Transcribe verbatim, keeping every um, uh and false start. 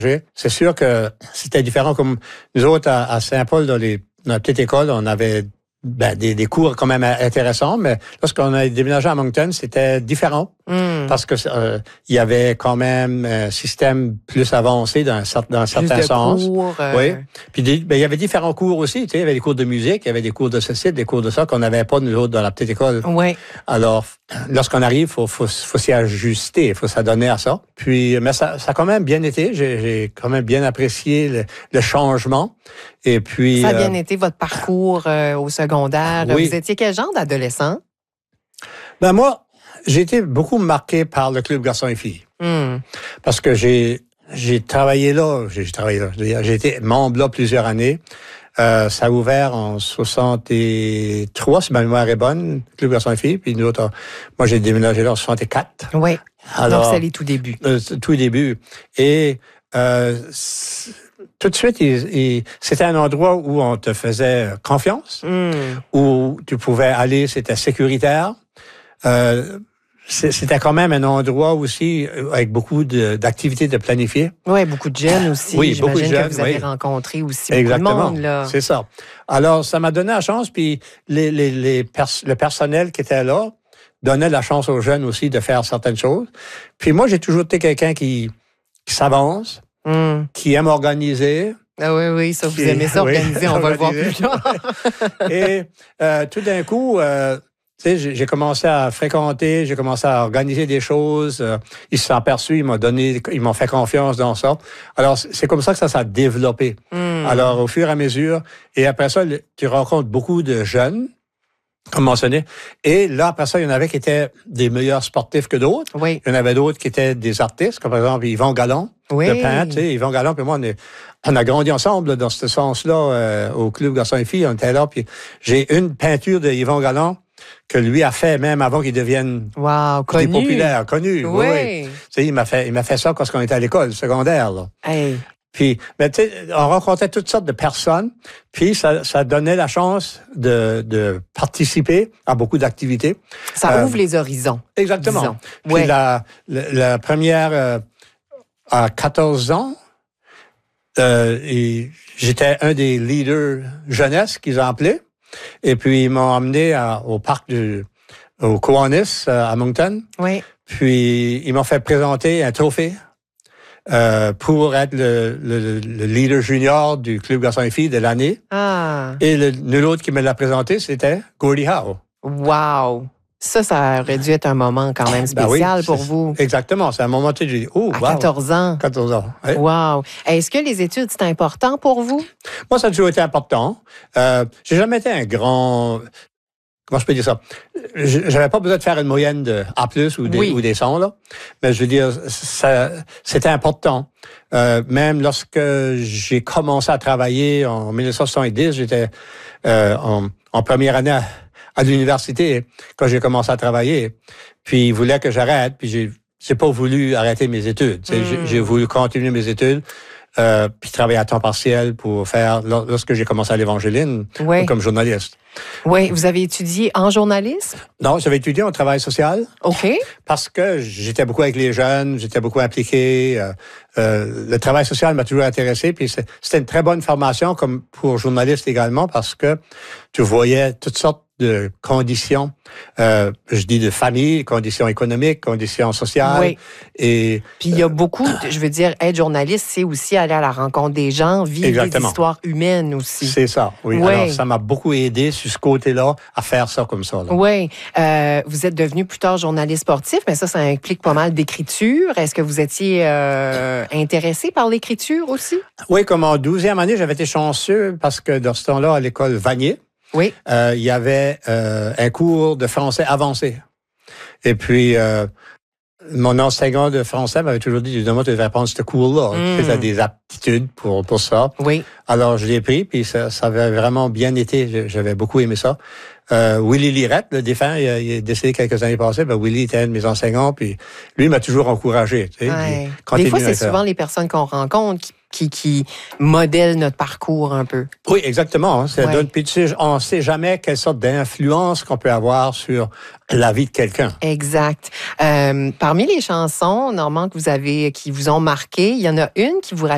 C'est sûr que c'était différent. Comme nous autres, à, à Saint-Paul, dans, les, dans la petite école, on avait ben, des, des cours quand même intéressants, mais lorsqu'on a déménagé à Moncton, c'était différent. Mm. Parce que euh, il y avait quand même un système plus avancé dans un, dans un certain plus de sens. Cours, euh... Oui. Puis des, ben, il y avait différents cours aussi. Tu sais, il y avait des cours de musique, il y avait des cours de ceci, des cours de ça qu'on n'avait pas nous autres dans la petite école. Oui. Alors, lorsqu'on arrive, faut, faut, faut s'y ajuster, il faut s'adonner à ça. Puis, mais ça, ça a quand même bien été. J'ai, j'ai quand même bien apprécié le, le changement. Et puis. Ça a bien euh, été votre parcours euh, au secondaire. Oui. Vous étiez quel genre d'adolescent? Ben moi, j'ai été beaucoup marqué par le club garçons et filles. Mm. Parce que j'ai j'ai travaillé là, j'ai travaillé là, j'ai été membre là plusieurs années. Euh, ça a ouvert en soixante-trois, si ma mémoire est bonne, le club garçons et filles. Puis nous autres, moi j'ai déménagé là en soixante-quatre. Oui. Alors, donc c'est les tout débuts. Euh, tout début. Et euh, tout de suite, il, il, c'était un endroit où on te faisait confiance, mm. où tu pouvais aller, c'était sécuritaire. Euh, C'était quand même un endroit aussi avec beaucoup de, d'activités de planifier. Oui, beaucoup de jeunes aussi. Oui, beaucoup de jeunes. Que vous avez oui. rencontré aussi Exactement. Beaucoup de monde, là. C'est ça. Alors, ça m'a donné la chance, puis les, les, les pers- le personnel qui était là donnait la chance aux jeunes aussi de faire certaines choses. Puis moi, j'ai toujours été quelqu'un qui, qui s'avance, mm. qui aime organiser. Ah oui, oui, ça, vous qui, aimez ça, organiser, oui, on va le voir plus tard. Et euh, tout d'un coup... Euh, Tu sais, j'ai commencé à fréquenter, j'ai commencé à organiser des choses. Euh, ils se sont aperçus, ils m'ont donné, ils m'ont fait confiance dans ça. Alors, c'est comme ça que ça s'est développé. Mm. Alors, au fur et à mesure, et après ça, tu rencontres beaucoup de jeunes, comme mentionné. Et là, après ça, il y en avait qui étaient des meilleurs sportifs que d'autres. Oui. Il y en avait d'autres qui étaient des artistes, comme par exemple Yvon Gallon, oui. le peintre. Tu sais, Yvon Gallon, puis moi, on, est, on a grandi ensemble là, dans ce sens-là, euh, au club garçons et filles. On était là, puis j'ai une peinture de Yvon Gallon que lui a fait même avant qu'il devienne wow, connu. populaire, connu. Oui. oui. Tu sais, il m'a fait, il m'a fait ça quand on était à l'école secondaire. Là. Hey. Puis, ben, tu sais, on rencontrait toutes sortes de personnes, puis ça, ça donnait la chance de, de participer à beaucoup d'activités. Ça euh, ouvre les horizons. Exactement. Disons. Puis ouais. la, la, la première, euh, à quatorze ans, euh, et j'étais un des leaders jeunesse qu'ils ont appelé. Et puis, ils m'ont emmené à, au parc du, au Kiwanis, à Moncton. Oui. Puis, ils m'ont fait présenter un trophée euh, pour être le, le, le leader junior du club garçons et filles de l'année. Ah. Et le, nul autre qui me l'a présenté, c'était Gordie Howe. Wow! Ça, ça aurait dû être un moment quand même spécial ben oui, pour vous. Exactement. C'est un moment où j'ai dit, oh, à wow. quatorze ans. quatorze ans. Oui. Wow. Est-ce que les études, c'est important pour vous? Moi, ça a toujours été important. Euh, j'ai jamais été un grand... Comment je peux dire ça? J'avais pas besoin de faire une moyenne de A plus ou des, oui. ou des cent, là. Mais je veux dire, ça, c'était important. Euh, même lorsque j'ai commencé à travailler en dix-neuf cent soixante-dix, j'étais euh, en, en première année à, à l'université quand j'ai commencé à travailler. Puis ils voulaient que j'arrête, puis j'ai, j'ai pas voulu arrêter mes études. Mm. J'ai, j'ai voulu continuer mes études. Euh, puis travailler à temps partiel pour faire, lorsque j'ai commencé à l'Évangéline, oui. comme journaliste. Oui, vous avez étudié en journalisme? Non, j'avais étudié en travail social. OK. Parce que j'étais beaucoup avec les jeunes, j'étais beaucoup impliqué. Euh, euh, le travail social m'a toujours intéressé, puis c'est, c'était une très bonne formation comme pour journaliste également, parce que tu voyais toutes sortes de conditions, euh, je dis de famille, conditions économiques, conditions sociales. Oui. Et puis il y a beaucoup, je veux dire, être journaliste, c'est aussi aller à la rencontre des gens, vivre Exactement. Des histoires humaines aussi. C'est ça, oui. oui. Alors ça m'a beaucoup aidé sur ce côté-là à faire ça comme ça. Là. Oui. Euh, vous êtes devenu plus tard journaliste sportif, mais ça, ça implique pas mal d'écriture. Est-ce que vous étiez euh, intéressé par l'écriture aussi? Oui, comme en douzième année, j'avais été chanceux parce que dans ce temps-là, à l'école Vanier, oui. Euh, il y avait euh, un cours de français avancé. Et puis, euh, mon enseignant de français m'avait toujours dit, évidemment, tu devrais prendre ce cours-là. Mm. Tu as des aptitudes pour, pour ça. Oui. Alors, je l'ai pris, puis ça, ça avait vraiment bien été. J'avais beaucoup aimé ça. Euh, Willy Lirette, le défunt, il, il est décédé quelques années passées. Ben, Willy était un de mes enseignants, puis lui m'a toujours encouragé. Tu sais, ouais. Des fois, c'est souvent les personnes qu'on rencontre qui Qui, qui modèle notre parcours un peu. Oui, exactement. Ça ouais. donne, puis tu sais, on ne sait jamais quelle sorte d'influence qu'on peut avoir sur la vie de quelqu'un. Exact. Euh, parmi les chansons, Normand, que vous avez, qui vous ont marqué, il y en a une qui vous rappelle